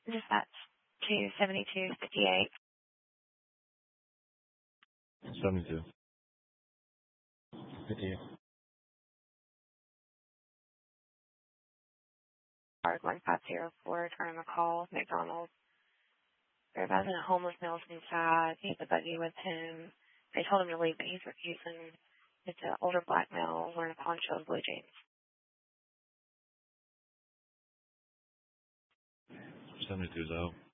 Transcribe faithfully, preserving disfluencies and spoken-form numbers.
Dispatch to seventy-two fifty-eight. seventy-two. fifty-eight. one five zero four, returning a call, McDonald's. They're advising a homeless male's inside. He has a buggy with him. They told him to leave, but he's refusing. It's an older black male wearing a poncho and blue jeans. seventy-two's out.